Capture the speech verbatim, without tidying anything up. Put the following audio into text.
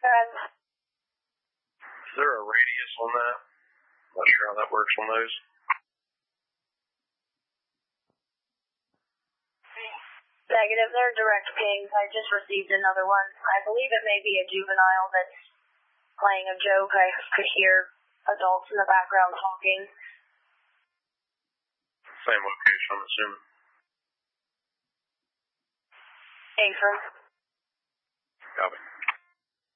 And is there a radius on that? I'm not sure how that works on those. Negative, they're direct pings. I just received another one. I believe it may be a juvenile that's playing a joke. I could hear adults in the background talking. Same location, I'm assuming. Affirm. Copy.